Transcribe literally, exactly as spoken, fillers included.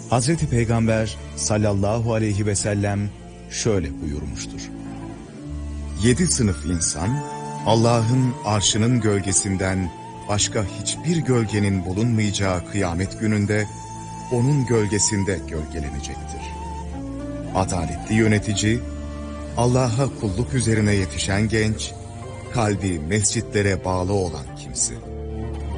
Hazreti Peygamber sallallahu aleyhi ve sellem şöyle buyurmuştur. Yedi sınıf insan, Allah'ın arşının gölgesinden başka hiçbir gölgenin bulunmayacağı kıyamet gününde, onun gölgesinde gölgelenecektir. Adaletli yönetici, Allah'a kulluk üzerine yetişen genç, kalbi mescitlere bağlı olan kimse.